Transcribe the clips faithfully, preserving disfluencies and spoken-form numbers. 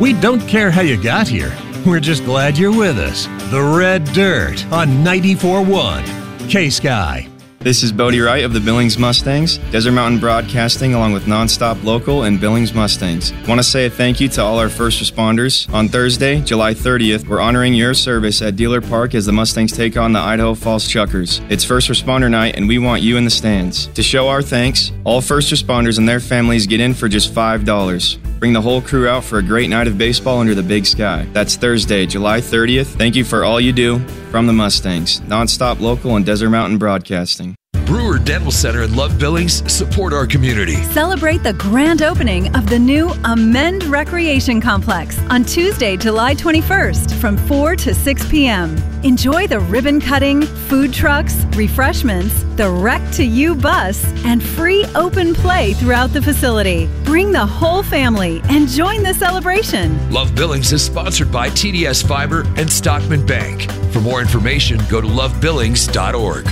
We don't care how you got here. We're just glad you're with us. The Red Dirt on ninety-four point one K-Sky. This is Bodie Wright of the Billings Mustangs, Desert Mountain Broadcasting, along with Nonstop Local and Billings Mustangs. Want to say a thank you to all our first responders. On Thursday, July thirtieth, we're honoring your service at Dealer Park as the Mustangs take on the Idaho Falls Chuckers. It's First Responder Night, and we want you in the stands. To show our thanks, all first responders and their families get in for just five dollars. Bring the whole crew out for a great night of baseball under the big sky. That's Thursday, July thirtieth. Thank you for all you do. From the Mustangs, Nonstop Local and Desert Mountain Broadcasting. Brewer Dental Center in Love Billings support our community. Celebrate the grand opening of the new Amend Recreation Complex on Tuesday, July twenty-first from four to six p.m. Enjoy the ribbon cutting, food trucks, refreshments, the Rec to You bus, and free open play throughout the facility. Bring the whole family and join the celebration. Love Billings is sponsored by T D S Fiber and Stockman Bank. For more information, go to love billings dot org.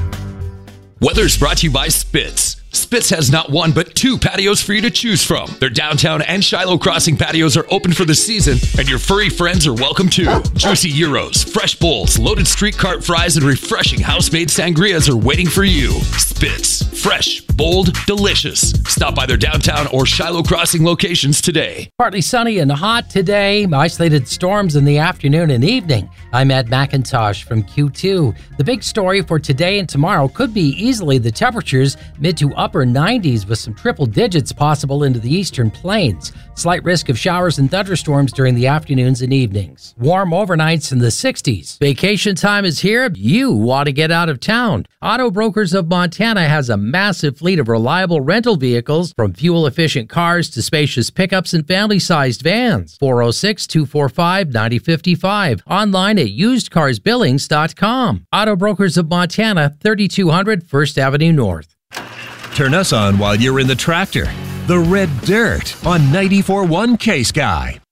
Weather is brought to you by Spitz. Spitz has not one, but two patios for you to choose from. Their downtown and Shiloh Crossing patios are open for the season, and your furry friends are welcome too. Juicy gyros, fresh bowls, loaded street cart fries, and refreshing house-made sangrias are waiting for you. Spitz. Fresh, bold, delicious. Stop by their downtown or Shiloh Crossing locations today. Partly sunny and hot today. Isolated storms in the afternoon and evening. I'm Ed McIntosh from Q two. The big story for today and tomorrow could be easily the temperatures mid to upper nineties with some triple digits possible into the eastern plains. Slight risk of showers and thunderstorms during the afternoons and evenings. Warm overnights in the sixties. Vacation time is here. You want to get out of town. Auto Brokers of Montana has a massive fleet of reliable rental vehicles, from fuel-efficient cars to spacious pickups and family-sized vans. four oh six, two four five, nine oh five five. Online at used cars billings dot com. Auto Brokers of Montana, thirty-two hundred First Avenue North. Turn us on while you're in the tractor. The Red Dirt on ninety-four point one K-Sky.